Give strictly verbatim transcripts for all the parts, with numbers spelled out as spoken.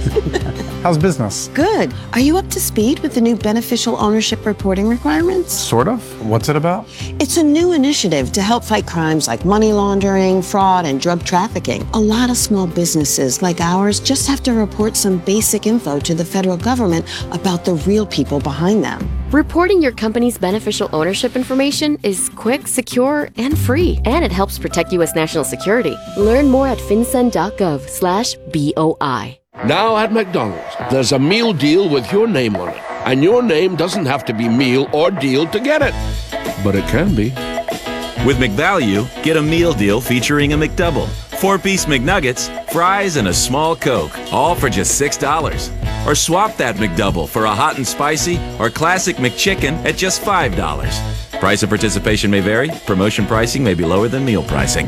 How's business? Good. Are you up to speed with the new beneficial ownership reporting requirements? Sort of. What's it about? It's a new initiative to help fight crimes like money laundering, fraud, and drug trafficking. A lot of small businesses like ours just have to report some basic info to the federal government about the real people behind them. Reporting your company's beneficial ownership information is quick, secure, and free. And it helps protect U S national security. Learn more at fincen.gov slash BOI. Now at McDonald's, there's a meal deal with your name on it. And your name doesn't have to be meal or deal to get it. But it can be. With McValue, get a meal deal featuring a McDouble, four-piece McNuggets, fries, and a small Coke, all for just six dollars. Or swap that McDouble for a hot and spicy or classic McChicken at just five dollars. Price of participation may vary. Promotion pricing may be lower than meal pricing.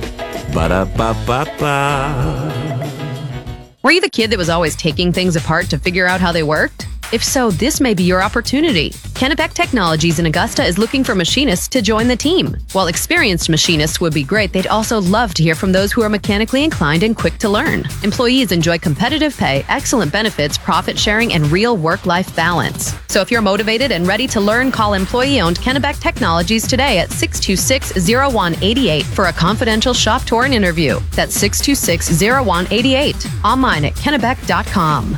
Ba-da-ba-ba-ba. Were you the kid that was always taking things apart to figure out how they worked? If so, this may be your opportunity. Kennebec Technologies in Augusta is looking for machinists to join the team. While experienced machinists would be great, they'd also love to hear from those who are mechanically inclined and quick to learn. Employees enjoy competitive pay, excellent benefits, profit sharing, and real work-life balance. So if you're motivated and ready to learn, call employee-owned Kennebec Technologies today at six two six, zero one eight eight for a confidential shop tour and interview. That's six two six, zero one eight eight. Online at kennebec dot com.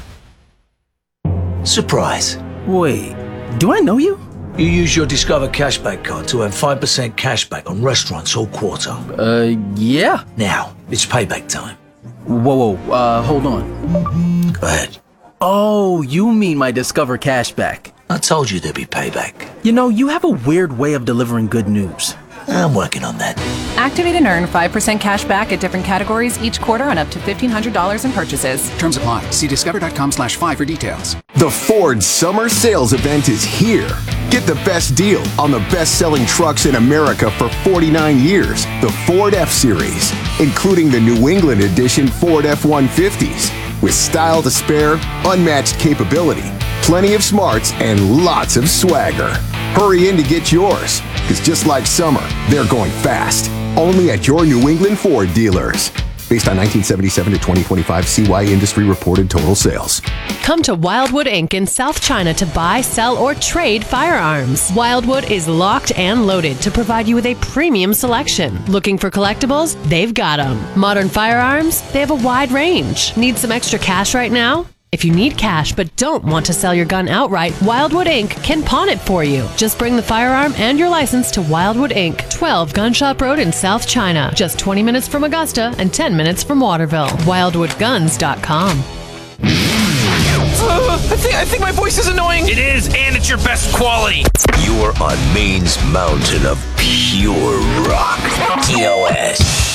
Surprise. Wait, do I know you? You use your Discover Cashback card to earn five percent cashback on restaurants all quarter. Uh, yeah. Now, it's payback time. Whoa, whoa, uh, hold on. Go ahead. Oh, you mean my Discover Cashback. I told you there'd be payback. You know, you have a weird way of delivering good news. I'm working on that. Activate and earn five percent cash back at different categories each quarter on up to fifteen hundred dollars in purchases. Terms apply. See discover.com slash five for details. The Ford Summer Sales Event is here. Get the best deal on the best-selling trucks in America for forty-nine years, the Ford F-Series, including the New England edition Ford F one fifties. With style to spare, unmatched capability, plenty of smarts, and lots of swagger. Hurry in to get yours, because just like summer, they're going fast. Only at your New England Ford dealers. Based on nineteen seventy-seven to twenty twenty-five C Y industry reported total sales. Come to Wildwood Incorporated in South China to buy, sell, or trade firearms. Wildwood is locked and loaded to provide you with a premium selection. Looking for collectibles? They've got them. Modern firearms? They have a wide range. Need some extra cash right now? If you need cash but don't want to sell your gun outright, Wildwood Incorporated can pawn it for you. Just bring the firearm and your license to Wildwood Incorporated, twelve Gunshop Road in South China. Just twenty minutes from Augusta and ten minutes from Waterville. wildwood guns dot com. Uh, I think I think my voice is annoying. It is, and it's your best quality. You're on Maine's mountain of pure rock. T O S.